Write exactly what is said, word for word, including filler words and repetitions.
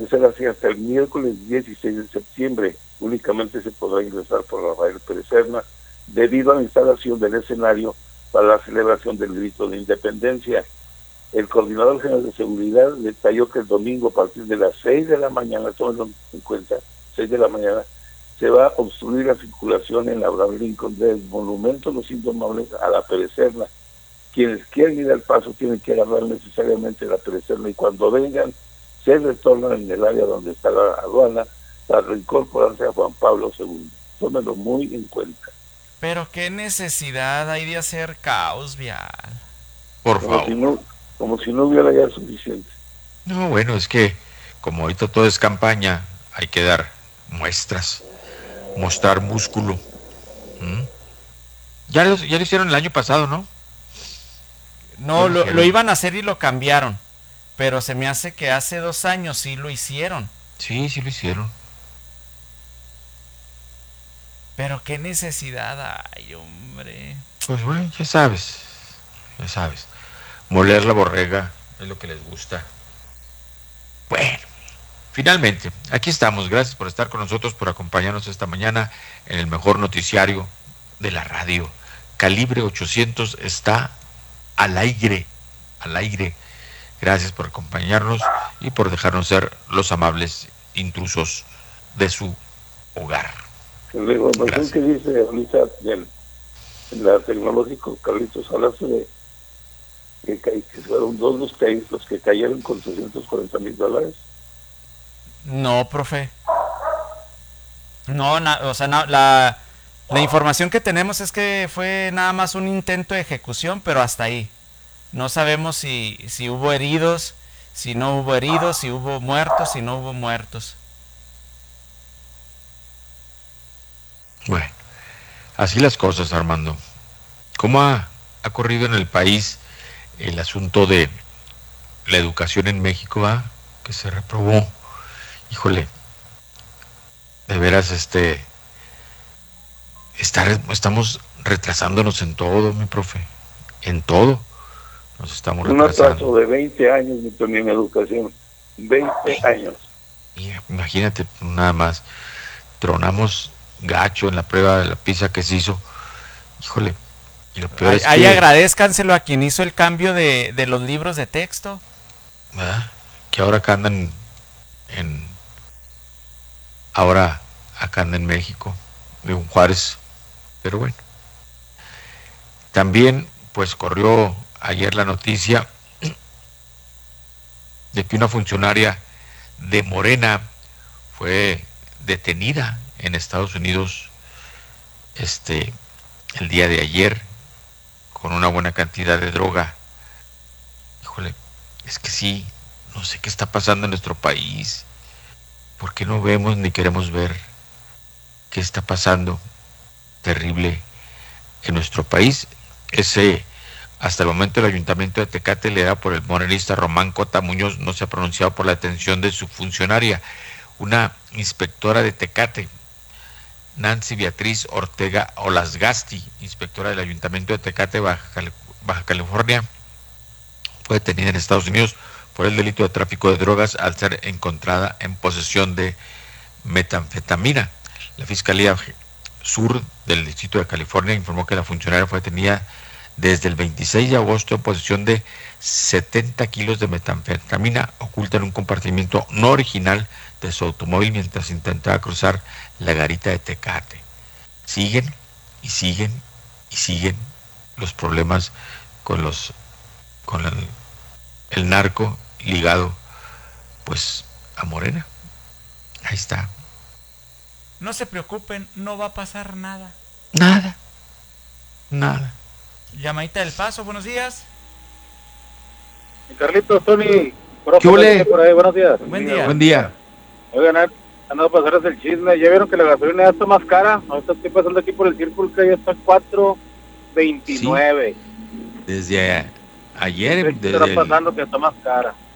ser así hasta el miércoles dieciséis de septiembre. Únicamente se podrá ingresar por Rafael Pérez Serna debido a la instalación del escenario para la celebración del grito de independencia. El coordinador general de seguridad detalló que el domingo a partir de las seis de la mañana, tómenlo en cuenta, seis de la mañana, se va a obstruir la circulación en la Abraham Lincoln del Monumento a los Indomables a la Pérez Serna. Quienes quieran ir al paso tienen que agarrar necesariamente la Pérez Serna y cuando vengan se retornan en el área donde está la aduana para reincorporarse a Juan Pablo segundo. Tómenlo muy en cuenta. Pero qué necesidad hay de hacer caos vial. Por Como favor. si no, como si no hubiera ya suficiente. No, bueno, es que como ahorita todo es campaña, hay que dar muestras, mostrar músculo. ¿Mm? Ya lo, ya lo hicieron el año pasado, ¿no? No, lo, lo iban a hacer y lo cambiaron. Pero se me hace que hace dos años sí lo hicieron. Sí, sí lo hicieron. Pero qué necesidad hay, hombre. Pues bueno, ya sabes, ya sabes. Moler la borrega es lo que les gusta. Bueno, finalmente, aquí estamos. Gracias por estar con nosotros, por acompañarnos esta mañana en el mejor noticiario de la radio. Calibre ochocientos está al aire, al aire. Gracias por acompañarnos y por dejarnos ser los amables intrusos de su hogar. La información que dice ahorita en la tecnológico, Carlitos, hablaste de que, que fueron dos los que, los que cayeron con trescientos cuarenta mil dólares. No, profe. No, na, o sea, na, la, la información que tenemos es que fue nada más un intento de ejecución, pero hasta ahí. No sabemos si, si hubo heridos, si no hubo heridos, si hubo muertos, si no hubo muertos. Bueno, así las cosas, Armando. ¿Cómo ha, ha corrido en el país el asunto de la educación en México, ¿va? Que se reprobó? Híjole, de veras, este, estar, estamos retrasándonos en todo, mi profe, en todo. Nos estamos un retrasando. Un atraso de veinte años, mi Tony, en educación. veinte años. Mira, imagínate, nada más. Tronamos gacho en la prueba de la PISA que se hizo. Híjole. Y lo peor ahí, es ahí que... agradézcanselo a quien hizo el cambio de, de los libros de texto. ¿Verdad? Que ahora acá andan en... Ahora acá andan en México. De un Juárez. Pero bueno. También, pues, corrió ayer la noticia de que una funcionaria de Morena fue detenida en Estados Unidos este el día de ayer con una buena cantidad de droga. Híjole, es que sí, no sé qué está pasando en nuestro país. ¿Por qué no vemos ni queremos ver qué está pasando terrible en nuestro país? Ese, hasta el momento el Ayuntamiento de Tecate, liderado por el morenista Román Cota Muñoz, no se ha pronunciado por la detención de su funcionaria, una inspectora de Tecate, Nancy Beatriz Ortega Olasgasti, inspectora del Ayuntamiento de Tecate, Baja, Cal- Baja California, fue detenida en Estados Unidos por el delito de tráfico de drogas al ser encontrada en posesión de metanfetamina. La Fiscalía Sur del Distrito de California informó que la funcionaria fue detenida desde el veintiséis de agosto en posesión de setenta kilos de metanfetamina oculta en un compartimiento no original de su automóvil mientras intentaba cruzar la garita de Tecate. Siguen y siguen y siguen los problemas con los con el, el narco ligado pues a Morena. Ahí está. No se preocupen, no va a pasar nada. Nada. Nada. Llamadita del Paso, buenos días. Carlitos, Tony, ¿Qué ole? por ahí, buenos días. Buen día. Buen día. Oigan, han dado a pasarles el chisme. ¿Ya vieron que la gasolina ya está más cara? Ahorita estoy pasando aquí por el círculo que ya está cuatro veintinueve. Sí. Desde ayer. ¿Qué Desde está el... pasando que está más cara?